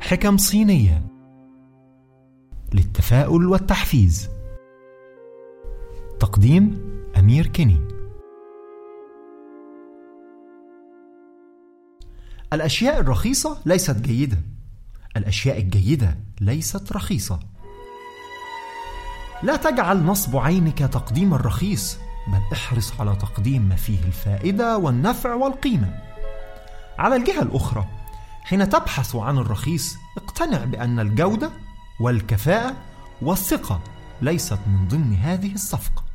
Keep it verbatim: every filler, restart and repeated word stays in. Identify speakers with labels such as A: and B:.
A: حكم صينية للتفاؤل والتحفيز. تقديم أمير كيني. الأشياء الرخيصة ليست جيدة، الأشياء الجيدة ليست رخيصة. لا تجعل نصب عينك تقديم الرخيص، بل احرص على تقديم ما فيه الفائدة والنفع والقيمة. على الجهة الأخرى، حين تبحث عن الرخيص اقتنع بأن الجودة والكفاءة والثقة ليست من ضمن هذه الصفقة.